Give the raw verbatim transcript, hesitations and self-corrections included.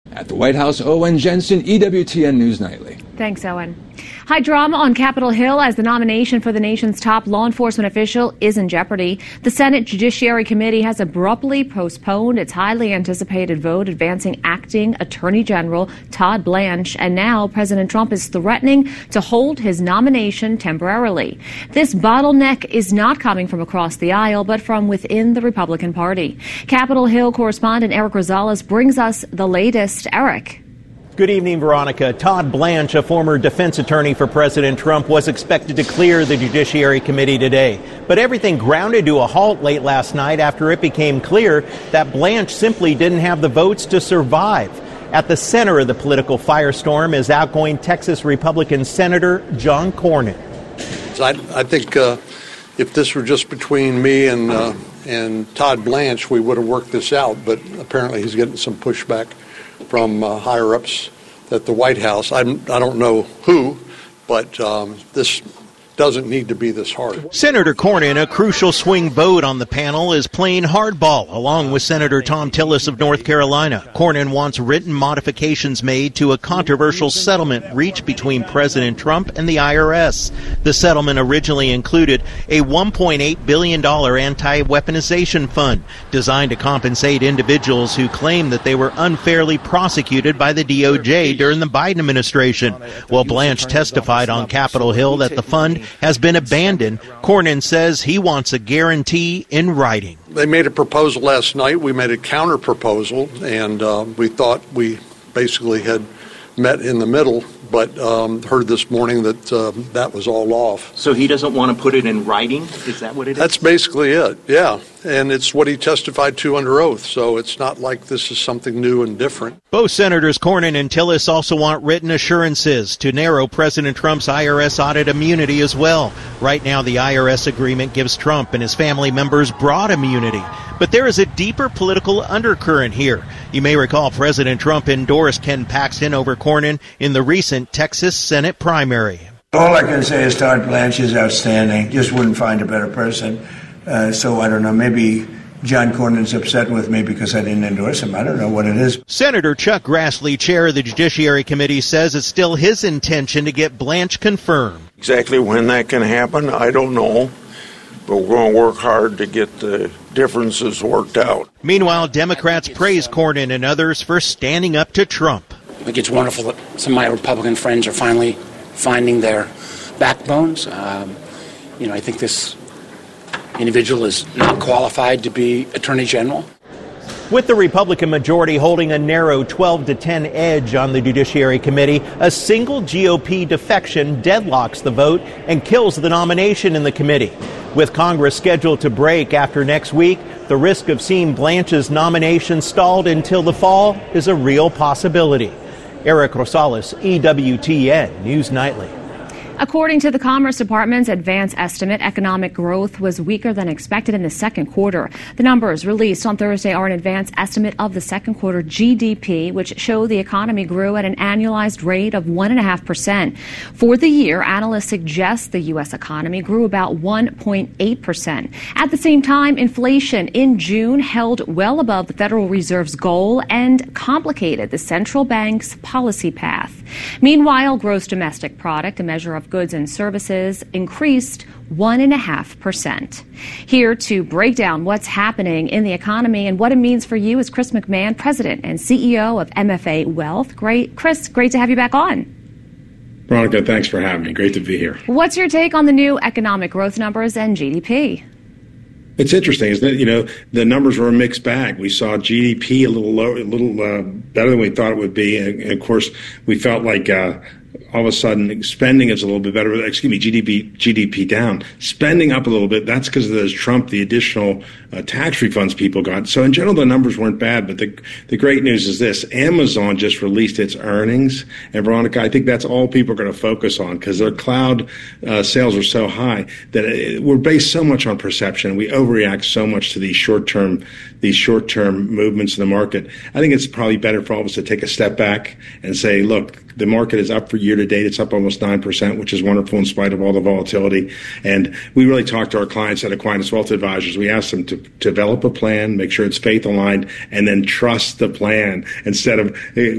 At the White House, Owen Jensen, E W T N News Nightly. Thanks, Owen. High drama on Capitol Hill as the nomination for the nation's top law enforcement official is in jeopardy. The Senate Judiciary Committee has abruptly postponed its highly anticipated vote advancing acting Attorney General Todd Blanche, and now President Trump is threatening to hold his nomination temporarily. This bottleneck is not coming from across the aisle, but from within the Republican Party. Capitol Hill correspondent Eric Rosales brings us the latest. Eric. Good evening, Veronica. Todd Blanche, a former defense attorney for President Trump, was expected to clear the Judiciary Committee today. But everything grounded to a halt late last night after it became clear that Blanche simply didn't have the votes to survive. At the center of the political firestorm is outgoing Texas Republican Senator John Cornyn. I, I think uh, if this were just between me and, uh, and Todd Blanche, we would have worked this out. But apparently he's getting some pushback from uh, higher-ups at the White House. I'm, I don't know who, but um, this doesn't need to be this hard. Senator Cornyn, a crucial swing vote on the panel, is playing hardball, along with Senator Thom Tillis of North Carolina. Cornyn wants written modifications made to a controversial settlement reached between President Trump and the I R S. The settlement originally included a one point eight billion dollars anti-weaponization fund designed to compensate individuals who claim that they were unfairly prosecuted by the D O J during the Biden administration. Well, Blanche testified on Capitol Hill that the fund has been abandoned. Cornyn says he wants a guarantee in writing. They made a proposal last night. We made a counter proposal, and uh, we thought we basically had met in the middle, but um, heard this morning that uh, that was all off. So he doesn't want to put it in writing? Is that what it is? That's basically it, yeah. And it's what he testified to under oath, so it's not like this is something new and different. Both Senators Cornyn and Tillis also want written assurances to narrow President Trump's I R S audit immunity as well. Right now, the I R S agreement gives Trump and his family members broad immunity. But there is a deeper political undercurrent here. You may recall President Trump endorsed Ken Paxton over Cornyn in the recent Texas Senate primary. All I can say is Todd Blanche is outstanding. Just wouldn't find a better person. Uh, so I don't know, maybe John Cornyn's upset with me because I didn't endorse him. I don't know what it is. Senator Chuck Grassley, chair of the Judiciary Committee, says it's still his intention to get Blanche confirmed. Exactly when that can happen, I don't know. But we're going to work hard to get the differences worked out. Meanwhile, Democrats praise Cornyn and others for standing up to Trump. I think it's wonderful that some of my Republican friends are finally finding their backbones. Um, you know, I think this individual is not qualified to be Attorney General. With the Republican majority holding a narrow twelve to ten edge on the Judiciary Committee, a single G O P defection deadlocks the vote and kills the nomination in the committee. With Congress scheduled to break after next week, the risk of seeing Blanche's nomination stalled until the fall is a real possibility. Eric Rosales, E W T N News Nightly. According to the Commerce Department's advance estimate, economic growth was weaker than expected in the second quarter. The numbers released on Thursday are an advance estimate of the second quarter G D P, which show the economy grew at an annualized rate of one point five percent. For the year, analysts suggest the U S economy grew about one point eight percent. At the same time, inflation in June held well above the Federal Reserve's goal and complicated the central bank's policy path. Meanwhile, gross domestic product, a measure of goods and services, increased one point five percent. Here to break down what's happening in the economy and what it means for you is Chris McMahon, President and C E O of M F A Wealth. Great, Chris, great to have you back on. Veronica, thanks for having me. Great to be here. What's your take on the new economic growth numbers and G D P? It's interesting, isn't it? You know, the numbers were a mixed bag. We saw G D P a little low, a little uh, better than we thought it would be, and, and of course, we felt like uh, all of a sudden spending is a little bit better. Excuse me, G D P G D P down, spending up a little bit. That's because of those Trump, the additional uh, tax refunds people got. So in general, the numbers weren't bad. But the the great news is this: Amazon just released its earnings, and Veronica, I think that's all people are going to focus on because their cloud uh, sales are so high that it, we're based so much on perception. We overreact so much to these short term these short term movements in the market. I think it's probably better for all of us to take a step back and say, look, the market is up for year to date. It's up almost nine percent, which is wonderful in spite of all the volatility. And we really talk to our clients at Aquinas Wealth Advisors. We ask them to develop a plan, make sure it's faith aligned, and then trust the plan instead of